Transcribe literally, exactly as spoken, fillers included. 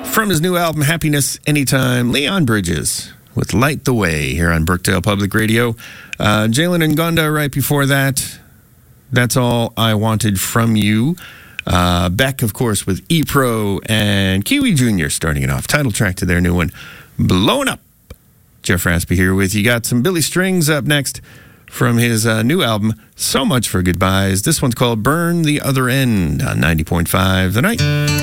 From his new album, Happiness Anytime, Leon Bridges with Light the Way here on Brookdale Public Radio. Uh, Jalen and Gonda right before that. That's All I Wanted From You. Uh, Beck, of course, with E-Pro and Kiwi Junior starting it off. Title track to their new one, Blowing Up. Jeff Raspy here with you. Got some Billy Strings up next from his uh, new album, So Much for Goodbyes. This one's called Burn the Other End on ninety point five The Night.